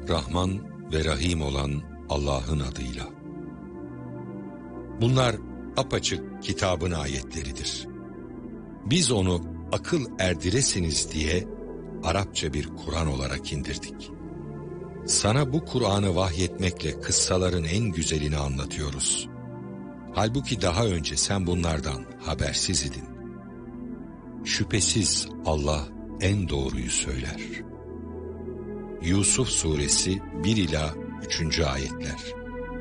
Rahman ve Rahim olan Allah'ın adıyla. Bunlar apaçık kitabın ayetleridir. Biz onu akıl erdiresiniz diye Arapça bir Kur'an olarak indirdik. Sana bu Kur'an'ı vahyetmekle kıssaların en güzelini anlatıyoruz. Halbuki daha önce sen bunlardan habersiz idin. Şüphesiz Allah en doğruyu söyler. Yusuf Suresi 1 ila 3. ayetler.